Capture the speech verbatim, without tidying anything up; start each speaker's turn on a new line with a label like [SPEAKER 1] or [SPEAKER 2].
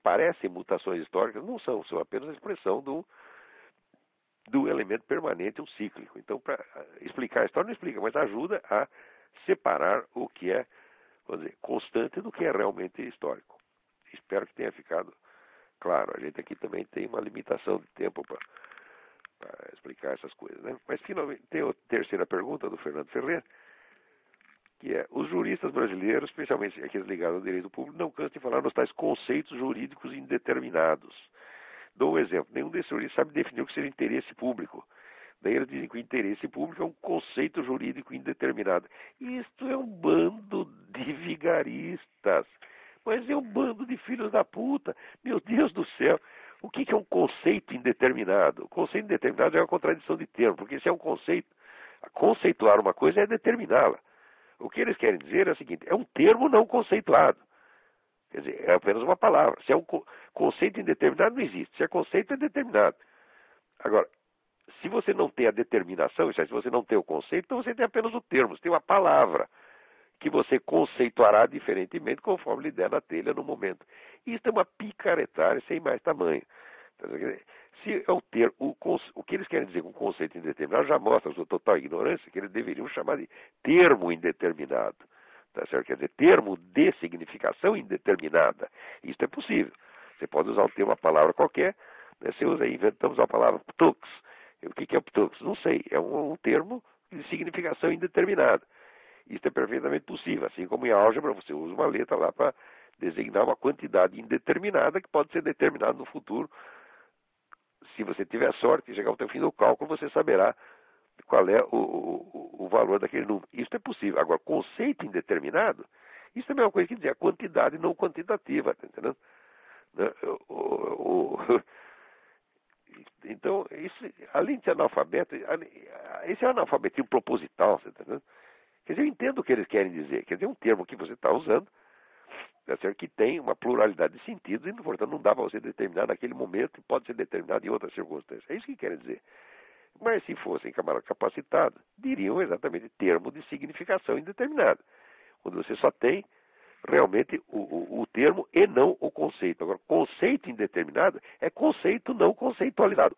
[SPEAKER 1] parecem mutações históricas, não são, são apenas a expressão do, do elemento permanente, um cíclico. Então, para explicar a história, não explica, mas ajuda a separar o que é, vamos dizer, constante do que é realmente histórico. Espero que tenha ficado claro. A gente aqui também tem uma limitação de tempo para explicar essas coisas, né? Mas, finalmente, tem a terceira pergunta do Fernando Ferreira, que é: os juristas brasileiros, especialmente aqueles ligados ao direito público, não cansam de falar nos tais conceitos jurídicos indeterminados. Dou um exemplo: nenhum desses juristas sabe definir o que seja interesse público. Daí eles dizem que o interesse público é um conceito jurídico indeterminado. Isto é um bando de vigaristas. Mas é um bando de filhos da puta. Meu Deus do céu. O que é um conceito indeterminado? O conceito indeterminado é uma contradição de termo, porque se é um conceito, conceituar uma coisa é determiná-la. O que eles querem dizer é o seguinte: é um termo não conceituado. Quer dizer, é apenas uma palavra. Se é um conceito indeterminado, não existe. Se é conceito, é determinado. Agora, se você não tem a determinação, isso é, se você não tem o conceito, então você tem apenas o termo, você tem uma palavra que você conceituará diferentemente conforme lhe der na telha no momento. Isso é uma picaretagem sem mais tamanho. Se é o, ter, o, o que eles querem dizer com conceito indeterminado já mostra a sua total ignorância, que eles deveriam chamar de termo indeterminado. Tá certo? Quer dizer, termo de significação indeterminada. Isso é possível. Você pode usar um termo, uma palavra qualquer, né? Você usa aí, inventamos a palavra ptux. O que é o ptux? Não sei. É um, um termo de significação indeterminada. Isso é perfeitamente possível. Assim como em álgebra, você usa uma letra lá para designar uma quantidade indeterminada que pode ser determinada no futuro. Se você tiver sorte e chegar até o fim do cálculo, você saberá qual é o, o, o valor daquele número. Isso é possível. Agora, conceito indeterminado, isso também é uma coisa que diz a quantidade não quantitativa, tá entendendo? O, o, o, então, isso, além de ser analfabeto, esse é um analfabetismo proposital, tá entendendo? Quer dizer, eu entendo o que eles querem dizer. Quer dizer, um termo que você está usando, tá certo, que tem uma pluralidade de sentidos e, portanto, não dá para você determinar naquele momento e pode ser determinado em outras circunstâncias. É isso que querem dizer. Mas se fossem camaradas capacitados, diriam exatamente termo de significação indeterminada, onde você só tem realmente o, o, o termo e não o conceito. Agora, conceito indeterminado é conceito não conceitualizado.